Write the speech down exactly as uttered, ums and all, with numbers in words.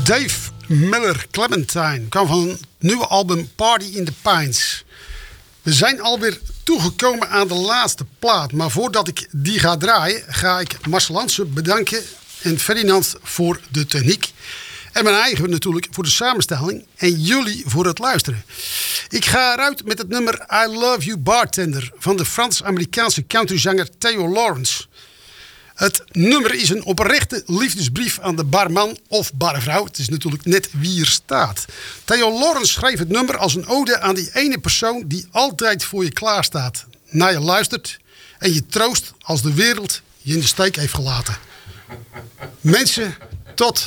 Dave Miller Clementine kwam van een nieuwe album Party in the Pines. We zijn alweer toegekomen aan de laatste plaat. Maar voordat ik die ga draaien, ga ik Marcel Hansen bedanken en Ferdinand voor de techniek. En mijn eigen natuurlijk voor de samenstelling. En jullie voor het luisteren. Ik ga eruit met het nummer I Love You Bartender van de Frans-Amerikaanse countryzanger Theo Lawrence. Het nummer is een oprechte liefdesbrief aan de barman of barvrouw. Het is natuurlijk net wie er staat. Theo Lawrence schreef het nummer als een ode aan die ene persoon die altijd voor je klaarstaat. Naar je luistert en je troost als de wereld je in de steek heeft gelaten. Mensen, tot